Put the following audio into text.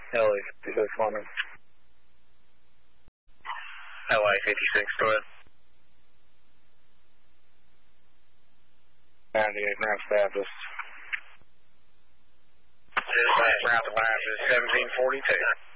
LA 56 London. LA 56, go ahead. 98 Mass Baptist. This is Mass Baptist, 1742.